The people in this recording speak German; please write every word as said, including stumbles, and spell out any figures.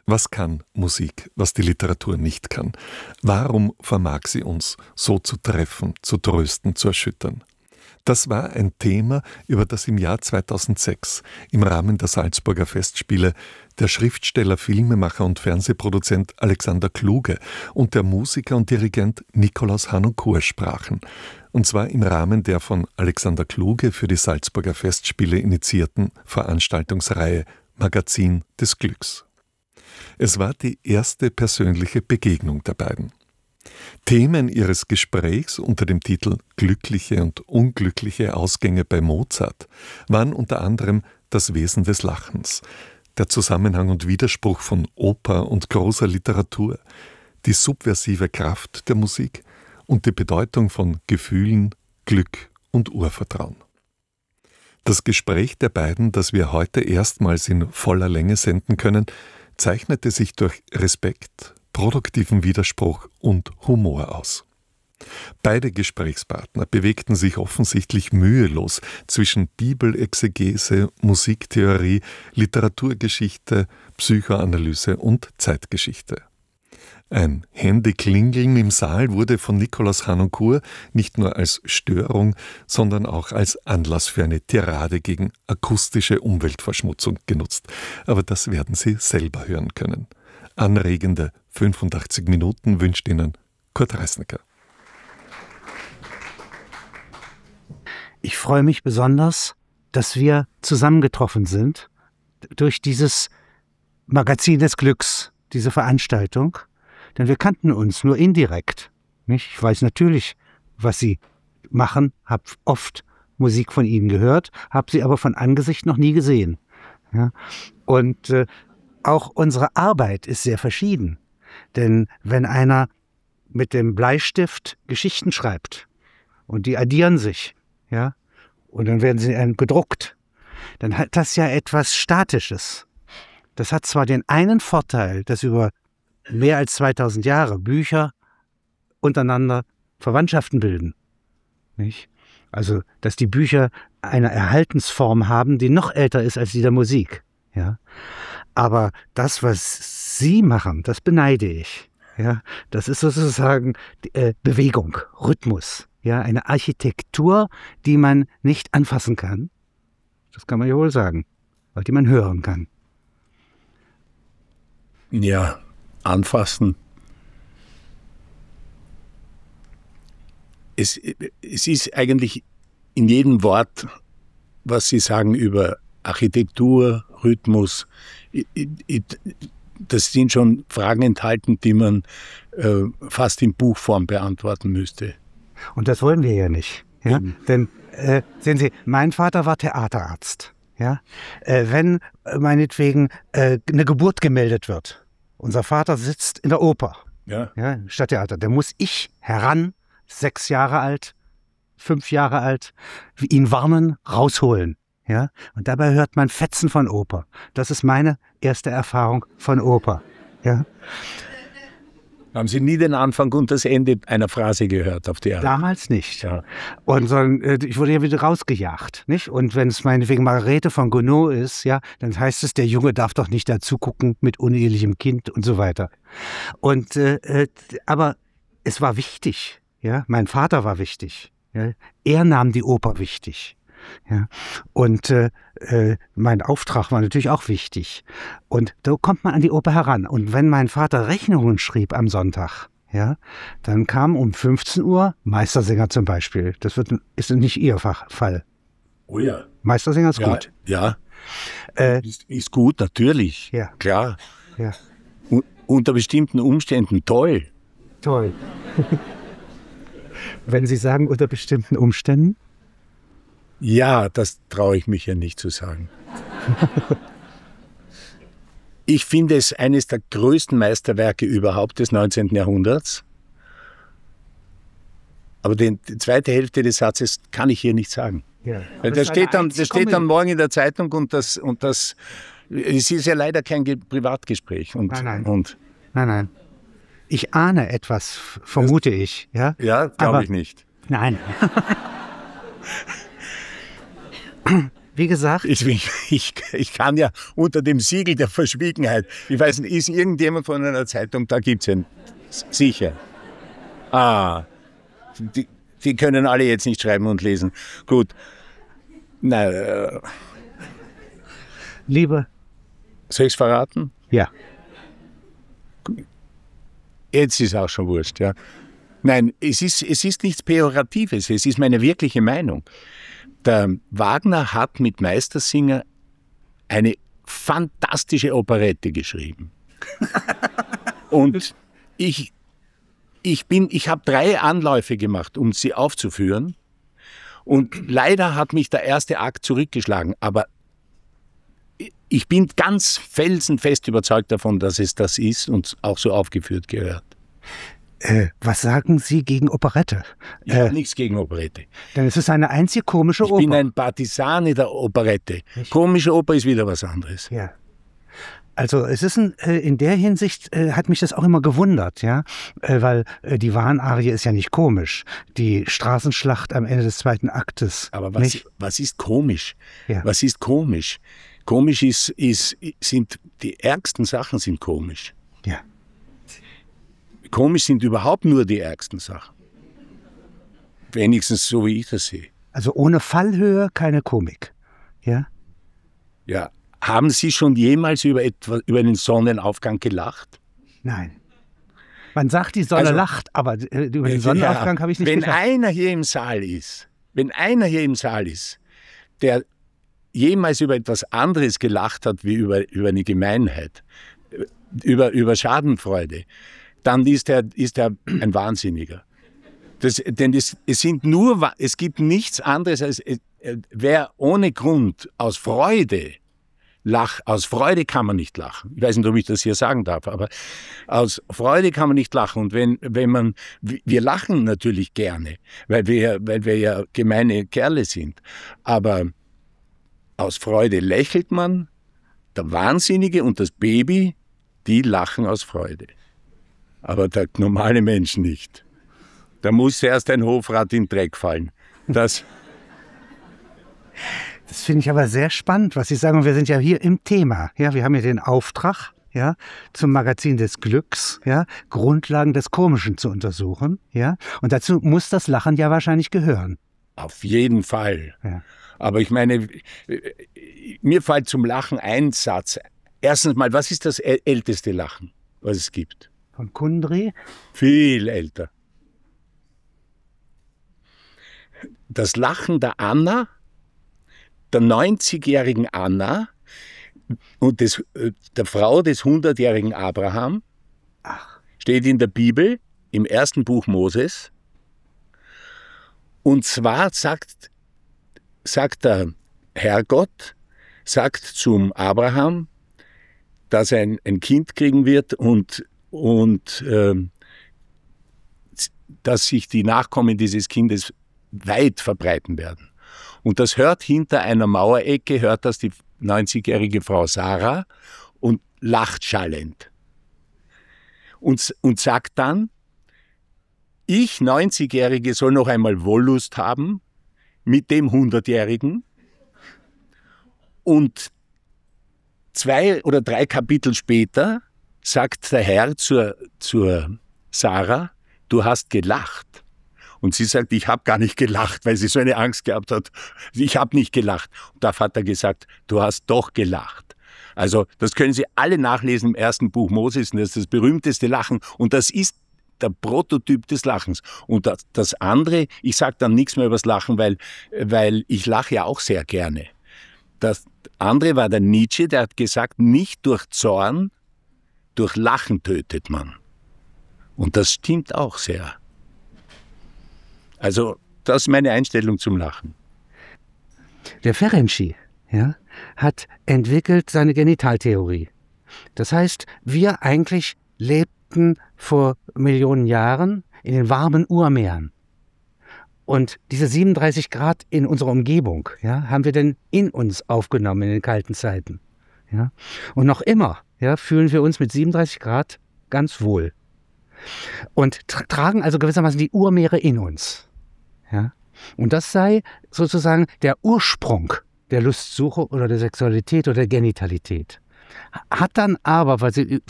Was kann Musik, was die Literatur nicht kann? Warum vermag sie uns so zu treffen, zu trösten, zu erschüttern? Das war ein Thema, über das im Jahr zweitausendsechs im Rahmen der Salzburger Festspiele der Schriftsteller, Filmemacher und Fernsehproduzent Alexander Kluge und der Musiker und Dirigent Nikolaus Harnoncourt sprachen. Und zwar im Rahmen der von Alexander Kluge für die Salzburger Festspiele initiierten Veranstaltungsreihe Magazin des Glücks. Es war die erste persönliche Begegnung der beiden. Themen ihres Gesprächs unter dem Titel »Glückliche und unglückliche Ausgänge bei Mozart« waren unter anderem das Wesen des Lachens, der Zusammenhang und Widerspruch von Oper und großer Literatur, die subversive Kraft der Musik und die Bedeutung von Gefühlen, Glück und Urvertrauen. Das Gespräch der beiden, das wir heute erstmals in voller Länge senden können, zeichnete sich durch Respekt, produktiven Widerspruch und Humor aus. Beide Gesprächspartner bewegten sich offensichtlich mühelos zwischen Bibelexegese, Musiktheorie, Literaturgeschichte, Psychoanalyse und Zeitgeschichte. Ein Handyklingeln im Saal wurde von Nikolaus Harnoncourt nicht nur als Störung, sondern auch als Anlass für eine Tirade gegen akustische Umweltverschmutzung genutzt. Aber das werden Sie selber hören können. Anregende fünfundachtzig Minuten wünscht Ihnen Kurt Reisnecker. Ich freue mich besonders, dass wir zusammengetroffen sind durch dieses Magazin des Glücks, diese Veranstaltung. Denn wir kannten uns nur indirekt. Nicht? Ich weiß natürlich, was Sie machen, habe oft Musik von Ihnen gehört, habe sie aber von Angesicht noch nie gesehen. Ja? Und äh, auch unsere Arbeit ist sehr verschieden. Denn wenn einer mit dem Bleistift Geschichten schreibt und die addieren sich, ja, und dann werden sie gedruckt, dann hat das ja etwas Statisches. Das hat zwar den einen Vorteil, dass über mehr als zweitausend Jahre Bücher untereinander Verwandtschaften bilden. Nicht? Also, dass die Bücher eine Erhaltensform haben, die noch älter ist als die der Musik. Ja? Aber das, was Sie machen, das beneide ich. Ja? Das ist sozusagen äh, Bewegung, Rhythmus. Ja? Eine Architektur, die man nicht anfassen kann. Das kann man ja wohl sagen, weil die man hören kann. Ja, anfassen. Es, es ist eigentlich in jedem Wort, was Sie sagen über Architektur, Rhythmus, das sind schon Fragen enthalten, die man äh, fast in Buchform beantworten müsste. Und das wollen wir ja nicht. Ja? Mhm. Denn, äh, sehen Sie, mein Vater war Theaterarzt. Ja? Äh, wenn äh, meinetwegen äh, eine Geburt gemeldet wird, unser Vater sitzt in der Oper, ja. Ja, im Stadttheater, da muss ich heran, sechs Jahre alt, fünf Jahre alt, ihn warnen, rausholen. Ja? Und dabei hört man Fetzen von Oper. Das ist meine erste Erfahrung von Oper. Ja? Haben Sie nie den Anfang und das Ende einer Phrase gehört auf die Art? Damals nicht. Ja. Und sondern, äh, ich wurde ja wieder rausgejagt. Nicht? Und wenn es meinetwegen Margarete von Gounod ist, ja, dann heißt es, der Junge darf doch nicht dazu gucken mit unehelichem Kind und so weiter. Und, äh, äh, aber es war wichtig. Ja? Mein Vater war wichtig. Ja? Er nahm die Oper wichtig. Ja, und äh, äh, mein Auftrag war natürlich auch wichtig. Und da kommt man an die Oper heran. Und wenn mein Vater Rechnungen schrieb am Sonntag, ja, dann kam um fünfzehn Uhr Meistersinger zum Beispiel. Das wird, ist nicht Ihr Fall. Oh ja. Meistersinger ist ja, gut. Ja, äh, ist, ist gut, natürlich. Ja. Klar. Ja. U- unter bestimmten Umständen toll. Toll. Wenn Sie sagen, unter bestimmten Umständen? Ja, das traue ich mich ja nicht zu sagen. Ich finde es eines der größten Meisterwerke überhaupt des neunzehnten Jahrhunderts. Aber die, die zweite Hälfte des Satzes kann ich hier nicht sagen. Ja, Weil das steht, dann, das steht dann morgen in der Zeitung und das, und das es ist ja leider kein Ge- Privatgespräch. Und, nein, nein. Und nein, nein. Ich ahne etwas, vermute das, ich. Ja, ja glaube ich nicht. Nein. wie gesagt... Ich, ich, ich kann ja unter dem Siegel der Verschwiegenheit, ich weiß nicht, ist irgendjemand von einer Zeitung, da gibt es einen, sicher. Ah, die, die können alle jetzt nicht schreiben und lesen. Gut. Na, äh, Liebe... Soll ich es verraten? Ja. Jetzt ist auch schon wurscht, ja. Nein, es ist, es ist nichts Pejoratives, es ist meine wirkliche Meinung. Der Wagner hat mit Meistersinger eine fantastische Operette geschrieben. Und ich, ich, bin, ich habe drei Anläufe gemacht, um sie aufzuführen. Und leider hat mich der erste Akt zurückgeschlagen. Aber ich bin ganz felsenfest überzeugt davon, dass es das ist und auch so aufgeführt gehört. Äh, was sagen Sie gegen Operette? Ich äh, habe nichts gegen Operette. Denn es ist eine einzig komische ich Oper. Ich bin ein Partisane der Operette. Ich Komische Oper ist wieder was anderes. Ja. Also es ist ein, äh, in der Hinsicht äh, hat mich das auch immer gewundert, ja, äh, weil äh, die Wahnarie ist ja nicht komisch. Die Straßenschlacht am Ende des zweiten Aktes. Aber was, nicht? was ist komisch? Ja. Was ist komisch? Komisch ist, ist, sind die ärgsten Sachen sind komisch. Ja. Komisch sind überhaupt nur die ärgsten Sachen. Wenigstens so, wie ich das sehe. Also ohne Fallhöhe keine Komik. Ja? Ja. Haben Sie schon jemals über, etwa, über den Sonnenaufgang gelacht? Nein. Man sagt, die Sonne also, lacht, aber äh, über den Sonnenaufgang ja, habe ich nicht wenn gelacht. Wenn einer hier im Saal ist, wenn einer hier im Saal ist, der jemals über etwas anderes gelacht hat, wie über, über eine Gemeinheit, über, über Schadenfreude, dann ist er, ist er ein Wahnsinniger. Das, denn es, es, sind nur, es gibt nichts anderes, als äh, wer ohne Grund aus Freude Lach, aus Freude kann man nicht lachen. Ich weiß nicht, ob ich das hier sagen darf, aber aus Freude kann man nicht lachen. Und wenn, wenn man, wir lachen natürlich gerne, weil wir, weil wir ja gemeine Kerle sind. Aber aus Freude lächelt man, der Wahnsinnige und das Baby, die lachen aus Freude. Aber der normale Mensch nicht. Da muss erst ein Hofrat in den Dreck fallen. Das... Das finde ich aber sehr spannend, was Sie sagen. Und wir sind ja hier im Thema. Ja, wir haben ja den Auftrag, ja, zum Magazin des Glücks, ja, Grundlagen des Komischen zu untersuchen. Ja, und dazu muss das Lachen ja wahrscheinlich gehören. Auf jeden Fall. Ja. Aber ich meine, mir fällt zum Lachen ein Satz. Erstens mal, was ist das älteste Lachen, was es gibt? Von Kundry? Viel älter. Das Lachen der Anna, der neunzigjährigen Anna und des, der Frau des hundertjährigen Abraham. Ach. Steht in der Bibel, im ersten Buch Moses. Und zwar sagt, sagt der Herrgott, sagt zum Abraham, dass er ein, ein Kind kriegen wird und, und äh, dass sich die Nachkommen dieses Kindes weit verbreiten werden. Und das hört hinter einer Mauerecke, hört das die neunzigjährige Frau Sarah und lacht schallend. Und, und sagt dann, ich, neunzigjährige, soll noch einmal Wollust haben mit dem hundertjährigen. Und zwei oder drei Kapitel später sagt der Herr zur, zur Sarah, du hast gelacht. Und sie sagt, ich habe gar nicht gelacht, weil sie so eine Angst gehabt hat. Ich habe nicht gelacht. Und da hat er gesagt, du hast doch gelacht. Also das können Sie alle nachlesen im ersten Buch Moses. Das ist das berühmteste Lachen. Und das ist der Prototyp des Lachens. Und das, das andere, ich sage dann nichts mehr über das Lachen, weil, weil ich lache ja auch sehr gerne. Das andere war der Nietzsche, der hat gesagt, nicht durch Zorn, durch Lachen tötet man. Und das stimmt auch sehr. Also, das ist meine Einstellung zum Lachen. Der Ferenczi, ja, hat entwickelt seine Genitaltheorie. Das heißt, wir eigentlich lebten vor Millionen Jahren in den warmen Urmeeren. Und diese siebenunddreißig Grad in unserer Umgebung, ja, haben wir denn in uns aufgenommen in den kalten Zeiten. Ja. Und noch immer, ja, fühlen wir uns mit siebenunddreißig Grad ganz wohl. Und tra- tragen also gewissermaßen die Urmeere in uns. Ja? Und das sei sozusagen der Ursprung der Lustsuche oder der Sexualität oder der Genitalität. Hat dann aber, weil Sie